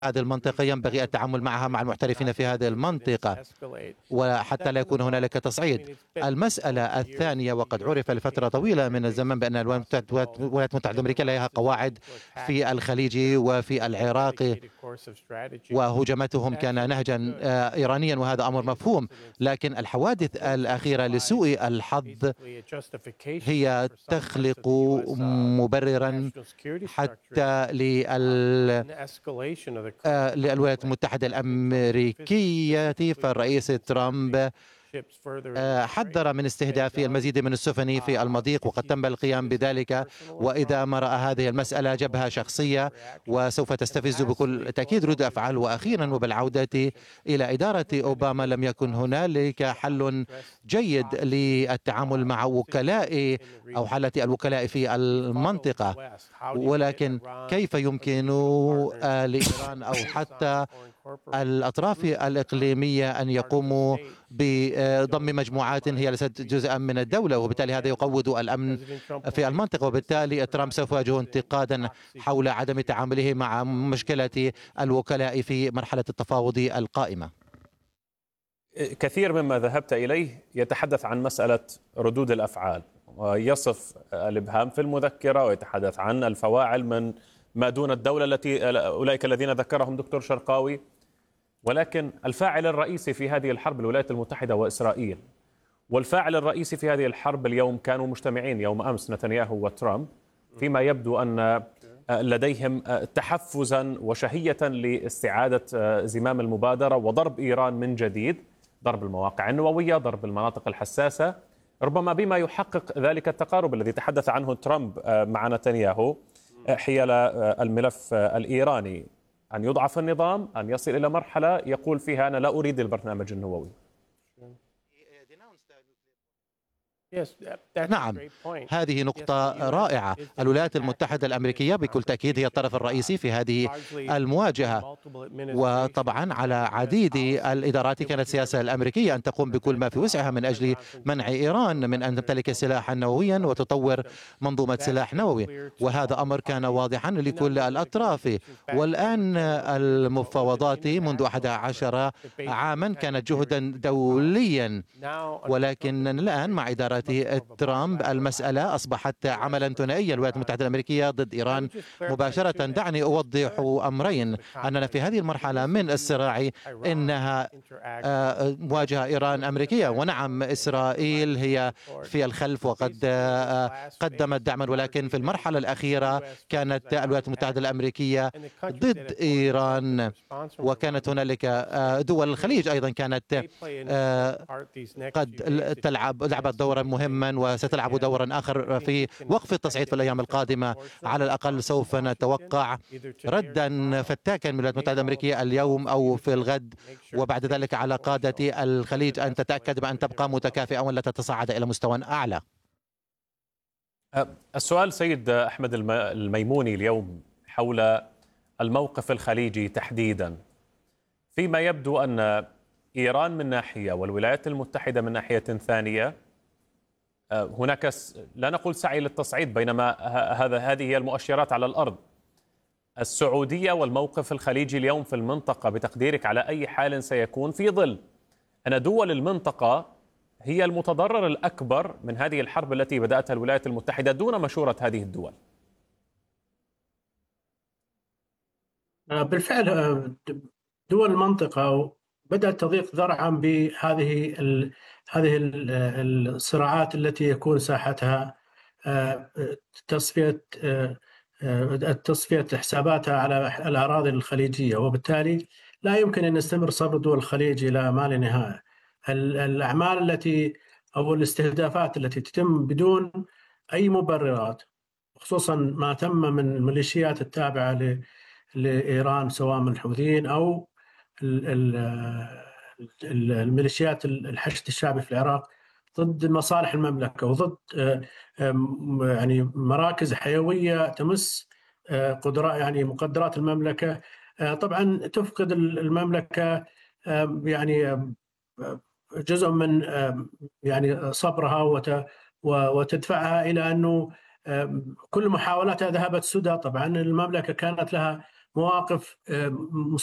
هذه المنطقة ينبغي التعامل معها مع المحترفين في هذه المنطقة وحتى لا يكون هنالك تصعيد. المسألة الثانية، وقد عرف لفترة طويلة من الزمن بأن الولايات المتحدة الأمريكية لها قواعد في الخليج وفي العراق، وهجمتهم كان نهجا إيرانيا وهذا أمر مفهوم، لكن الحوادث الأخيرة لسوء الحظ هي تخلق مبررا حتى للولايات المتحدة الأمريكية. فالرئيس ترامب حذر من استهداف المزيد من السفن في المضيق، وقد تم القيام بذلك. وإذا ما رأى هذه المسألة جبهة شخصية وسوف تستفز بكل تأكيد رد أفعال. وأخيرا وبالعودة إلى إدارة أوباما، لم يكن هنالك حل جيد للتعامل مع وكلاء أو حالة الوكلاء في المنطقة، ولكن كيف يمكن لإيران أو حتى الأطراف الإقليمية أن يقوموا بضم مجموعات هي ليست جزءا من الدولة، وبالتالي هذا يقوض الأمن في المنطقة. وبالتالي ترامب سوف يواجه انتقادا حول عدم تعامله مع مشكلة الوكلاء في مرحلة التفاوض القائمة. كثير مما ذهبت إليه يتحدث عن مسألة ردود الأفعال، ويصف الإبهام في المذكرة ويتحدث عن الفواعل من ما دون الدولة التي أولئك الذين ذكرهم دكتور شرقاوي. ولكن الفاعل الرئيسي في هذه الحرب الولايات المتحدة وإسرائيل، والفاعل الرئيسي في هذه الحرب اليوم كانوا مجتمعين يوم أمس نتنياهو وترامب، فيما يبدو أن لديهم تحفزا وشهية لاستعادة زمام المبادرة وضرب إيران من جديد، ضرب المواقع النووية، ضرب المناطق الحساسة، ربما بما يحقق ذلك التقارب الذي تحدث عنه ترامب مع نتنياهو حيال الملف الإيراني، أن يضعف النظام، أن يصل إلى مرحلة يقول فيها أنا لا أريد البرنامج النووي. نعم، هذه نقطة رائعة. الولايات المتحدة الأمريكية بكل تأكيد هي الطرف الرئيسي في هذه المواجهة، وطبعا على عديد الإدارات كانت السياسة الأمريكية أن تقوم بكل ما في وسعها من أجل منع إيران من أن تمتلك سلاحا نوويا وتطور منظومة سلاح نووي، وهذا أمر كان واضحا لكل الأطراف. والآن المفاوضات منذ 11 عاما كانت جهدا دوليا، ولكن الآن مع إدارة ترامب المسألة أصبحت عملا ثنائيا، الولايات المتحدة الأمريكية ضد إيران مباشرة. دعني أوضح أمرين، أننا في هذه المرحلة من الصراع إنها مواجهة إيران أمريكية، ونعم إسرائيل هي في الخلف وقد قدمت دعما، ولكن في المرحلة الأخيرة كانت الولايات المتحدة الأمريكية ضد إيران، وكانت هنالك دول الخليج أيضا كانت قد لعبت دورا مهما وستلعب دورا آخر في وقف التصعيد في الأيام القادمة. على الأقل سوف نتوقع ردا فتاكا من الولايات المتحدة الأمريكية اليوم أو في الغد، وبعد ذلك على قادة الخليج أن تتأكد بأن تبقى متكافئة ولا تتصاعد إلى مستوى أعلى. السؤال سيد أحمد الميموني اليوم حول الموقف الخليجي تحديدا، فيما يبدو أن إيران من ناحية والولايات المتحدة من ناحية ثانية هناك لا نقول سعي للتصعيد، بينما هذه هي المؤشرات على الأرض. السعودية والموقف الخليجي اليوم في المنطقة بتقديرك على أي حال سيكون في ظل أن دول المنطقة هي المتضرر الأكبر من هذه الحرب التي بدأتها الولايات المتحدة دون مشورة هذه الدول؟ بالفعل دول المنطقة بدأت تضيق ذرعا بهذه هذه الصراعات التي يكون ساحتها تصفية حساباتها على الأراضي الخليجية، وبالتالي لا يمكن أن يستمر صبر دول الخليج إلى ما لا نهاية. الأعمال التي أو الاستهدافات التي تتم بدون أي مبررات، خصوصا ما تم من الميليشيات التابعة لإيران سواء من الحوثيين أو الميليشيات الحشد الشعبي في العراق، ضد مصالح المملكة وضد يعني مراكز حيوية تمس مقدرات المملكة. طبعا تفقد المملكة يعني جزء من يعني صبرها وتدفعها إلى أنه كل محاولاتها ذهبت سدى. طبعا المملكة كانت لها مواقف